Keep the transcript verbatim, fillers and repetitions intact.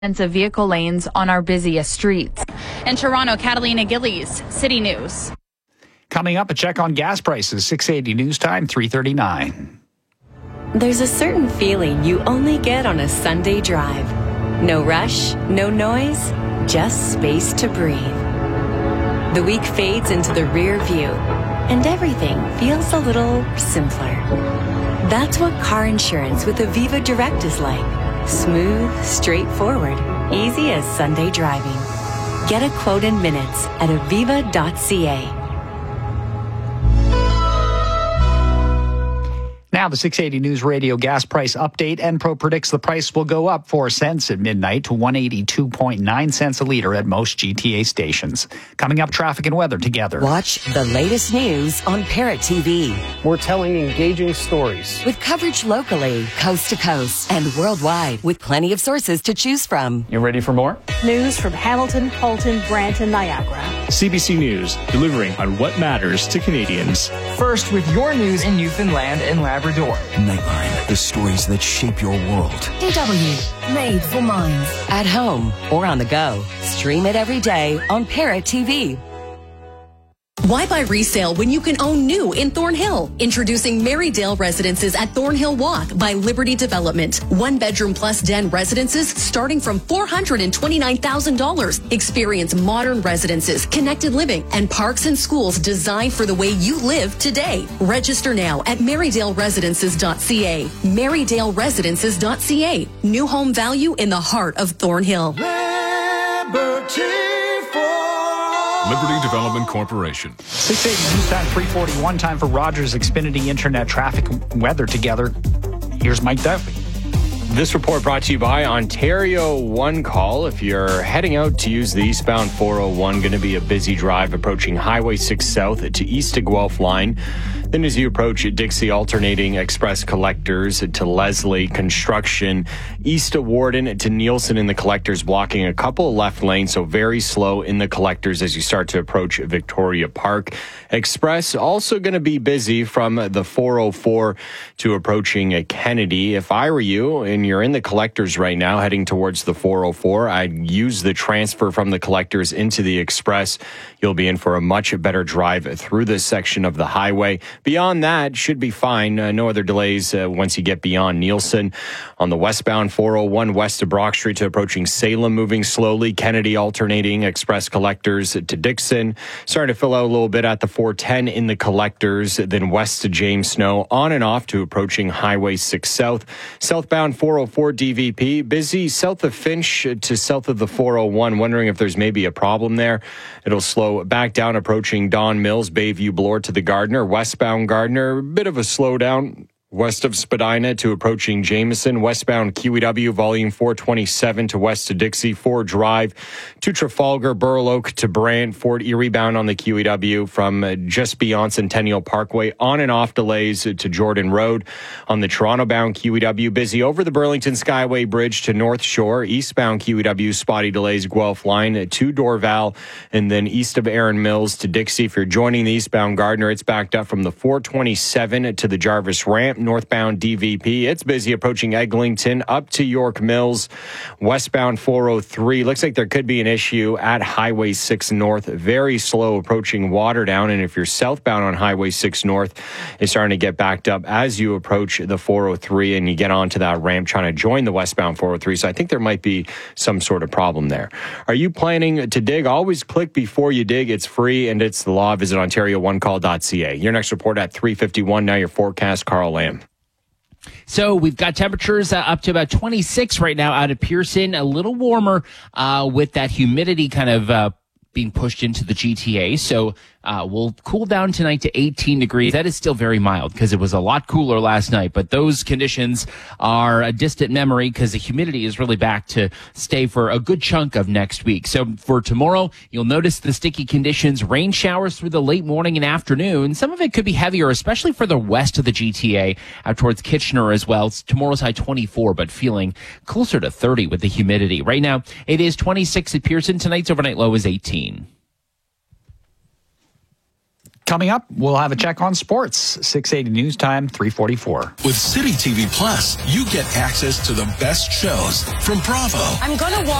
of vehicle lanes on our busiest streets. In Toronto, Catalina Gillies, City News. Coming up, a check on gas prices, six eighty news time, three thirty-nine. There's a certain feeling you only get on a Sunday drive. No rush, no noise, just space to breathe. The week fades into the rear view, and everything feels a little simpler. That's what car insurance with Aviva Direct is like. Smooth, straightforward, easy as Sunday driving. Get a quote in minutes at aviva dot c a. Now, the six eighty News Radio gas price update. Enpro predicts the price will go up four cents at midnight to one eighty-two point nine cents a litre at most G T A stations. Coming up, traffic and weather together. Watch the latest news on Parrot T V. We're telling engaging stories. With coverage locally, coast to coast, and worldwide, with plenty of sources to choose from. You ready for more? News from Hamilton, Colton, Brant, and Niagara. C B C News, delivering on what matters to Canadians. First with your news in Newfoundland and Labrador. Nightline, the stories that shape your world. D W, made for minds. At home or on the go. Stream it every day on Parrot T V. Why buy resale when you can own new in Thornhill? Introducing Marydale Residences at Thornhill Walk by Liberty Development. One bedroom plus den residences starting from four hundred twenty-nine thousand dollars. Experience modern residences, connected living, and parks and schools designed for the way you live today. Register now at marydale residences dot c a. marydale residences dot c a. New home value in the heart of Thornhill. Liberty Liberty Development Corporation. six eighty news time, three forty-one. Time for Rogers Xfinity Internet traffic and weather together. Here's Mike Duffy. This report brought to you by Ontario One Call. If you're heading out to use the eastbound four oh one, going to be a busy drive approaching Highway six South to east to Guelph Line. Then as you approach Dixie, alternating express collectors to Leslie, construction, east of Warden to Nielsen in the collectors, blocking a couple left lanes, so very slow in the collectors as you start to approach Victoria Park. Express also going to be busy from the four oh four to approaching Kennedy. If I were you and you're in the collectors right now heading towards the four oh four, I'd use the transfer from the collectors into the express. You'll be in for a much better drive through this section of the highway. Beyond that, should be fine. Uh, no other delays uh, once you get beyond Nielsen. On the westbound four oh one west of Brock Street to approaching Salem, moving slowly. Kennedy alternating express collectors to Dixon. Starting to fill out a little bit at the four ten in the collectors. Then west to James Snow, on and off to approaching Highway six South. Southbound four oh four D V P. Busy south of Finch to south of the four oh one. Wondering if there's maybe a problem there. It'll slow back down approaching Don Mills, Bayview Bloor to the Gardner. Westbound Gardner, a bit of a slowdown. West of Spadina to approaching Jameson. Westbound Q E W, volume four twenty-seven to west to Dixie. Ford Drive to Trafalgar, Burloak to Brant. Ford Erie bound on the Q E W from just beyond Centennial Parkway. On and off delays to Jordan Road. On the Toronto bound Q E W, busy over the Burlington Skyway Bridge to North Shore. Eastbound Q E W, spotty delays Guelph Line to Dorval. And then east of Erin Mills to Dixie. If you're joining the eastbound Gardner, it's backed up from the four twenty-seven to the Jarvis Ramp. Northbound D V P, it's busy approaching Eglinton up to York Mills. Westbound four oh three, looks like there could be an issue at Highway six North. Very slow approaching Waterdown. And if you're southbound on Highway six North, it's starting to get backed up as you approach the four oh three and you get onto that ramp trying to join the westbound four oh three. So I think there might be some sort of problem there. Are you planning to dig? Always click before you dig. It's free and it's the law. Visit ontario one call dot c a. Your next report at three fifty-one. Now your forecast, Carl Lamb. So we've got temperatures uh, up to about twenty-six right now out of Pearson, a little warmer uh, with that humidity kind of uh, being pushed into the G T A. So uh, we'll cool down tonight to eighteen degrees. That is still very mild because it was a lot cooler last night. But those conditions are a distant memory because the humidity is really back to stay for a good chunk of next week. So for tomorrow, you'll notice the sticky conditions, rain showers through the late morning and afternoon. Some of it could be heavier, especially for the west of the G T A, out towards Kitchener as well. It's tomorrow's high twenty-four, but feeling closer to thirty with the humidity. Right now, it is twenty-six at Pearson. Tonight's overnight low is eighteen. Coming up, we'll have a check on sports. six eighty News Time, three forty-four. With City T V Plus, you get access to the best shows from Bravo. I'm going to walk